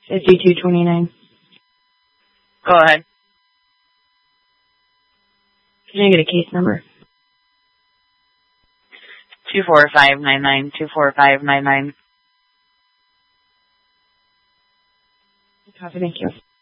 5229. Go ahead. Can I get a case number? 24599, 24599. Copy, thank you.